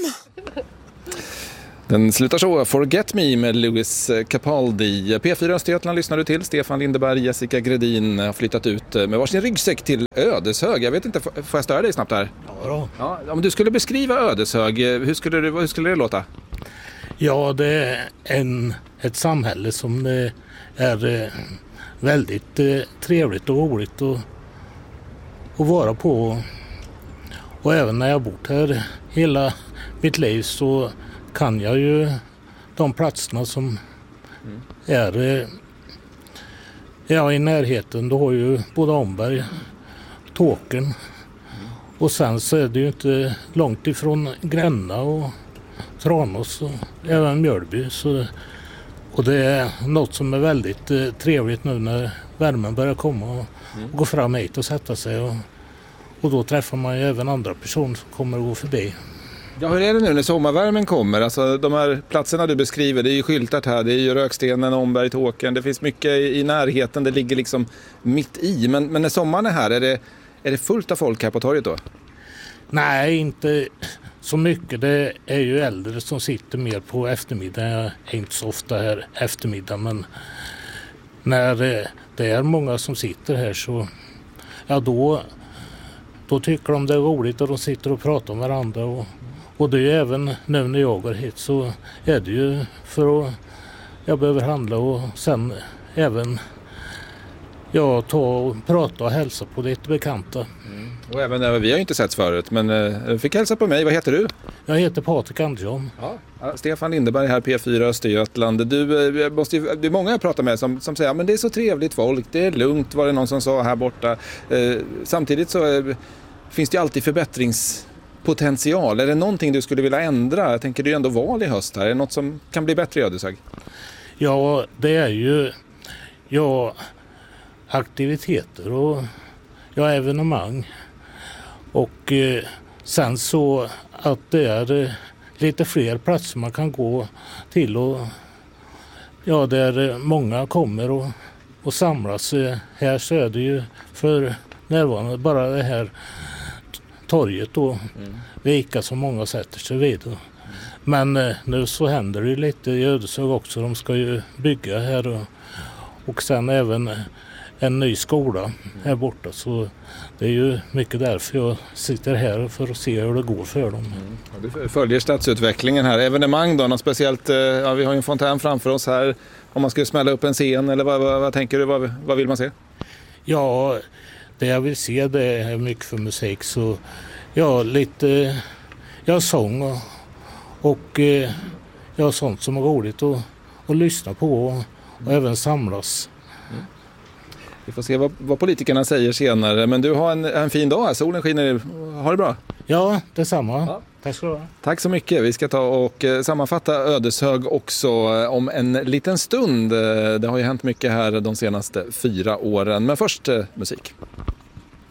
Den slutar så. Forget Me med Louis Capaldi. P4 Östergötland lyssnar du till. Stefan Lindeberg, Jessica Gredin har flyttat ut med varsin ryggsäck till Ödeshög. Jag vet inte, får jag störa dig snabbt här? Ja, om du skulle beskriva Ödeshög, hur skulle det låta? Ja, det är ett samhälle som är väldigt trevligt och roligt att vara på. Och även när jag har bott här hela mitt liv så kan jag ju de platserna som är i närheten. Då har ju både Omberg, Tåkern och sen så är det ju inte långt ifrån Gränna och Tranås och även Mjölby. Och det är något som är väldigt trevligt nu när värmen börjar komma och gå fram hit och sätta sig. Och då träffar man ju även andra personer som kommer att gå förbi. Ja, hur är det nu när sommarvärmen kommer? Alltså de här platserna du beskriver, det är ju skyltat här. Det är ju Rökstenen, Omberg, Tåkern. Det finns mycket i närheten, det ligger liksom mitt i. Men när sommaren är här, är det fullt av folk här på torget då? Nej, inte så mycket. Det är ju äldre som sitter mer på eftermiddagen. Jag är inte så ofta här eftermiddag, men när det är många som sitter här så ja, då tycker de det är roligt och de sitter och pratar med varandra. Och det är ju även nu när jag går hit så är det ju för att jag behöver handla och sen även jag ta och prata och hälsa på lite bekanta. Och även vi har ju inte setts förut, men fick hälsa på mig. Vad heter du? Jag heter Patrik Andersson. Ja, Stefan Lindeberg här, P4 Östergötland. Det är många jag pratar med som säger men det är så trevligt folk, det är lugnt, var det någon som sa här borta. Samtidigt så finns det ju alltid förbättringspotential. Är det någonting du skulle vilja ändra? Jag tänker det är ju ändå val i höst här. Är det något som kan bli bättre i Ödeshög? Ja, det är ju aktiviteter och evenemang. Och sen så att det är lite fler platser man kan gå till och där många kommer och samlas. Här så är det ju för närvarande bara det här torget då, vika som många sätter sig vid. Men nu så händer det ju lite i Ödeshög också. De ska ju bygga här och sen även en ny skola här borta. Så det är ju mycket därför jag sitter här för att se hur det går för dem. Ja, du följer stadsutvecklingen här. Evenemang då, något speciellt? Ja, vi har ju en fontän framför oss här. Om man skulle smälla upp en scen eller vad tänker du? Vad vill man se? Ja, det jag vill se det är mycket för musik. Så lite sång och sånt som är roligt att lyssna på och även samlas. Vi får se vad politikerna säger senare. Men du har en fin dag här. Solen skiner. Ha det bra. Ja, detsamma. Ja. Tack ska du ha. Tack så mycket. Vi ska ta och sammanfatta Ödeshög också om en liten stund. Det har ju hänt mycket här de senaste 4 åren. Men först musik.